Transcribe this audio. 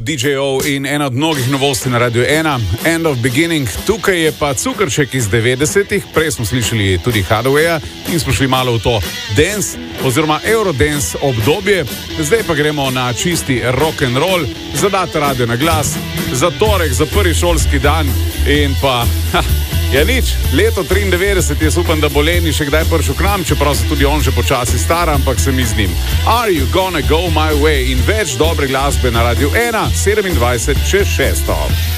DJ-ov in ena od mnogih novosti na Radio 1, End of Beginning. Tukaj je pa Cukrček iz 90-ih, prej smo slišali tudi Hathawaya in smo šli malo v to dance oziroma Eurodance obdobje. Zdaj pa gremo na čisti rock'n'roll, zadate radio na glas, za torek, za prvi šolski dan in pa... Ja nič, leto 93, jaz upam, da bo Leni še kdaj prišel k nam, čeprav se tudi on že počasi stara, ampak se mi z njim. Are you gonna go my way? In več dobre glasbe na Radio 1, 27 čez 6.